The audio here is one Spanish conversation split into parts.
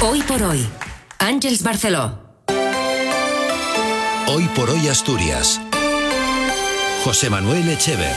Hoy por hoy, Àngels Barceló. Hoy por hoy Asturias. José Manuel Echever.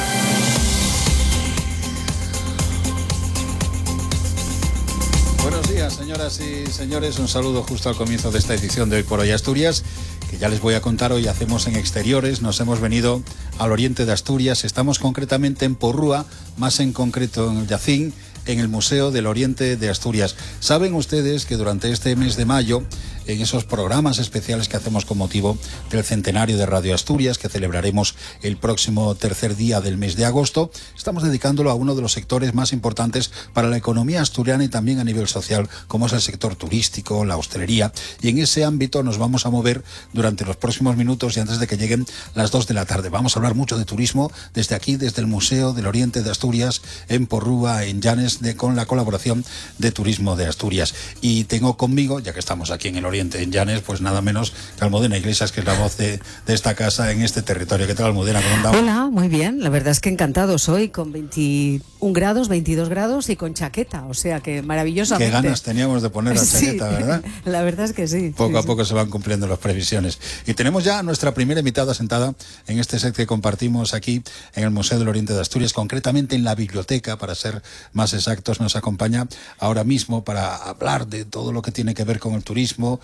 Buenos días, señoras y señores. Un saludo justo al comienzo de esta edición de Hoy por hoy Asturias, que ya les voy a contar. Hoy hacemos en exteriores. Nos hemos venido al oriente de Asturias. Estamos concretamente en Porrúa, más en concreto en Llacín, en el Museo del Oriente de Asturias. Saben ustedes que durante este mes de mayo, en esos programas especiales que hacemos con motivo del centenario de Radio Asturias, que celebraremos el próximo tercer día del mes de agosto, estamos dedicándolo a uno de los sectores más importantes para la economía asturiana y también a nivel social, como es el sector turístico, la hostelería, y en ese ámbito nos vamos a mover durante los próximos minutos y antes de que lleguen las 2 de la tarde. Vamos a hablar mucho de turismo desde aquí, desde el Museo del Oriente de Asturias, en Porrúa, en Llanes, con la colaboración de Turismo de Asturias. Y tengo conmigo, ya que estamos aquí en el Oriente, en Llanes, pues nada menos que Almudena Iglesias, que es la voz de esta casa en este territorio. ¿Qué tal, Almudena? ¿Cómo andamos? Hola, muy bien. La verdad es que encantados hoy, con 21 grados, 22 grados y con chaqueta. O sea que maravillosamente. Qué ganas teníamos de poner la chaqueta, sí, ¿verdad? La verdad es que sí. Poco sí, a poco se van cumpliendo las previsiones. Y tenemos ya a nuestra primera invitada sentada en este set que compartimos aquí en el Museo del Oriente de Asturias, concretamente en la biblioteca, para ser más exactos. Nos acompaña ahora mismo para hablar de todo lo que tiene que ver con el turismo,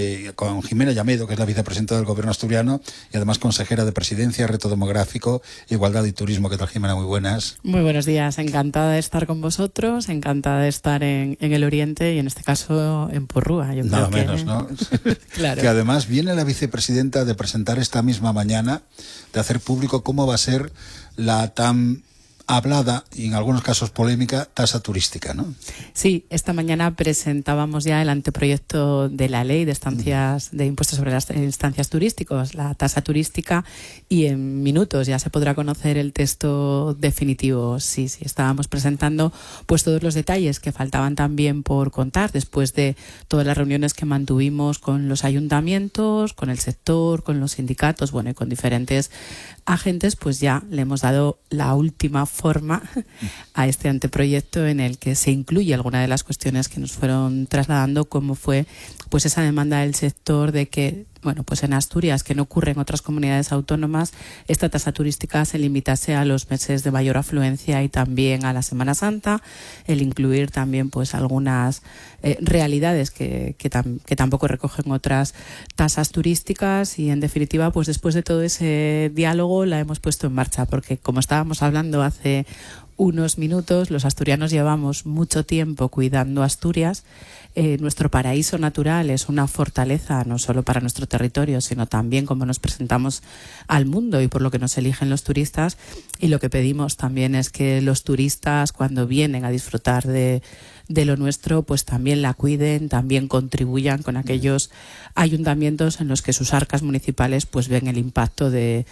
con Jimena Llamedo, que es la vicepresidenta del Gobierno asturiano y además consejera de Presidencia, Reto Demográfico, Igualdad y Turismo. ¿Qué tal, Jimena? Muy buenas. Muy buenos días. Encantada de estar con vosotros, encantada de estar en el Oriente y en este caso en Porrúa. Yo Nada creo menos, ¿no? Claro. Que además viene la vicepresidenta de presentar esta misma mañana, de hacer público cómo va a ser la tan hablada y en algunos casos polémica tasa turística, ¿no? Sí, esta mañana presentábamos ya el anteproyecto de la ley de estancias, de impuestos sobre las estancias turísticos, la tasa turística, y en minutos ya se podrá conocer el texto definitivo. Sí, estábamos presentando pues todos los detalles que faltaban también por contar después de todas las reuniones que mantuvimos con los ayuntamientos, con el sector, con los sindicatos, bueno, y con diferentes agentes. Pues ya le hemos dado la última forma a este anteproyecto, en el que se incluye alguna de las cuestiones que nos fueron trasladando, como fue pues esa demanda del sector de que, bueno, pues en Asturias, que no ocurre en otras comunidades autónomas, esta tasa turística se limitase a los meses de mayor afluencia y también a la Semana Santa, el incluir también pues algunas realidades que tampoco recogen otras tasas turísticas. Y en definitiva, pues después de todo ese diálogo la hemos puesto en marcha, porque como estábamos hablando hace unos minutos, los asturianos llevamos mucho tiempo cuidando Asturias. Nuestro paraíso natural es una fortaleza no solo para nuestro territorio, sino también como nos presentamos al mundo y por lo que nos eligen los turistas. Y lo que pedimos también es que los turistas, cuando vienen a disfrutar de lo nuestro, pues también la cuiden, también contribuyan con aquellos ayuntamientos en los que sus arcas municipales pues ven el impacto del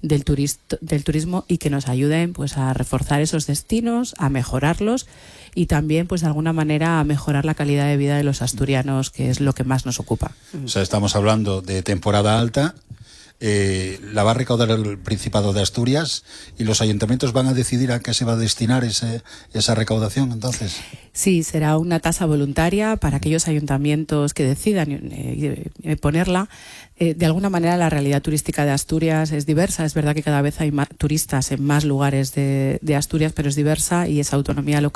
turismo, y que nos ayuden pues a reforzar esos destinos, a mejorarlos y también pues de alguna manera a mejorar la calidad de vida de los asturianos, que es lo que más nos ocupa. O sea, estamos hablando de temporada alta. La va a recaudar el Principado de Asturias y los ayuntamientos van a decidir a qué se va a destinar esa recaudación, entonces. Sí, será una tasa voluntaria para aquellos ayuntamientos que decidan ponerla. De alguna manera la realidad turística de Asturias es diversa. Es verdad que cada vez hay más turistas en más lugares de Asturias, pero es diversa, y esa autonomía local